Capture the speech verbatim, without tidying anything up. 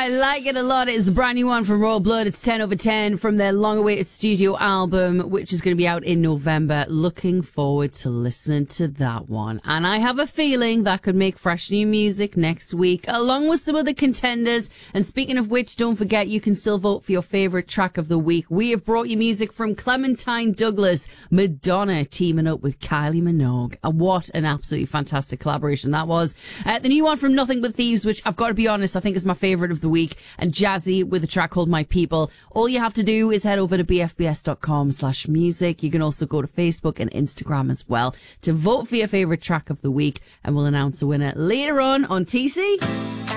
I like it a lot. It's the brand new one from Royal Blood. It's ten over ten from their long-awaited studio album, which is going to be out in November. Looking forward to listening to that one. And I have a feeling that could make fresh new music next week, along with some of the contenders. And speaking of which, don't forget, you can still vote for your favourite track of the week. We have brought you music from Clementine Douglas, Madonna teaming up with Kylie Minogue. And what an absolutely fantastic collaboration that was. Uh, the new one from Nothing But Thieves, which I've got to be honest, I think is my favourite of the week, and Jazzy with a track called My People. All you have to do is head over to b f b s dot com slash music. You can also go to Facebook and Instagram as well to vote for your favourite track of the week, and we'll announce a winner later on on T C.